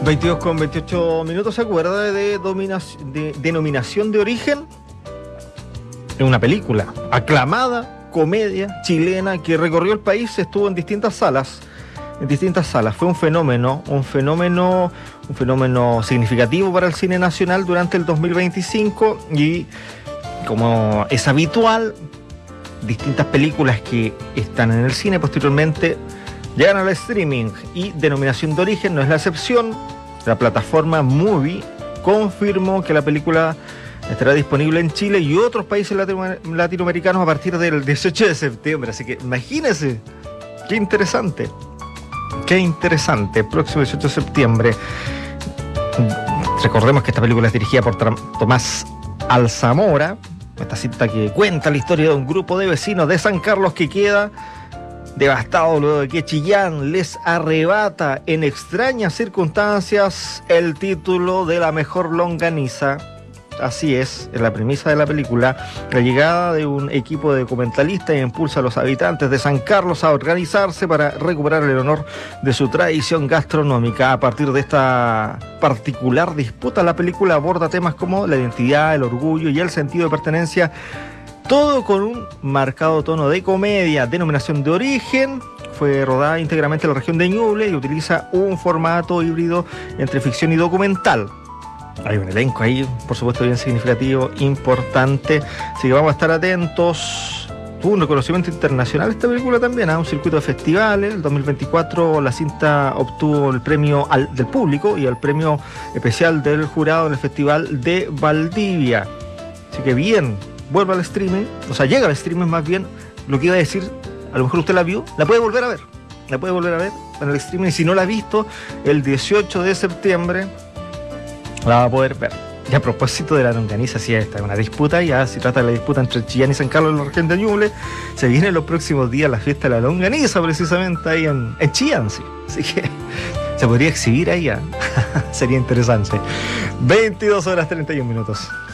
22 con 28 minutos. ¿Se acuerda de Denominación de Origen? Es una película aclamada, comedia chilena que recorrió el país, estuvo en distintas salas. Fue un fenómeno significativo para el cine nacional durante el 2025 y, como es habitual, distintas películas que están en el cine posteriormente llegan al streaming, y Denominación de Origen no es la excepción. La plataforma Movie confirmó que la película estará disponible en Chile y otros países latinoamericanos a partir del 18 de septiembre. Así que imagínense, qué interesante. Próximo 18 de septiembre. Recordemos que esta película es dirigida por Tomás Alzamora. Esta cinta que cuenta la historia de un grupo de vecinos de San Carlos que queda devastado luego de que Chillán les arrebata en extrañas circunstancias el título de la mejor longaniza. Así es la premisa de la película. La llegada de un equipo de documentalistas impulsa a los habitantes de San Carlos a organizarse para recuperar el honor de su tradición gastronómica. A partir de esta particular disputa, la película aborda temas como la identidad, el orgullo y el sentido de pertenencia, todo con un marcado tono de comedia. Denominación de Origen fue rodada íntegramente en la región de Ñuble y utiliza un formato híbrido entre ficción y documental. Hay un elenco ahí, por supuesto, bien significativo, importante, así que vamos a estar atentos. Tuvo un reconocimiento internacional esta película también, un circuito de festivales. En el 2024 la cinta obtuvo el premio del público y el premio especial del jurado en el Festival de Valdivia. Así que bien, vuelve al streaming, llega al streaming más bien. Lo que iba a decir, a lo mejor usted la vio, la puede volver a ver en el streaming. Y si no la ha visto, el 18 de septiembre la va a poder ver. Y a propósito de la longaniza, sí, esta es una disputa, ya se trata de la disputa entre Chillán y San Carlos en la región de Ñuble. Se viene en los próximos días la fiesta de la longaniza, precisamente ahí en Chillán, sí. Así que se podría exhibir ahí, sería interesante. 22 horas 31 minutos.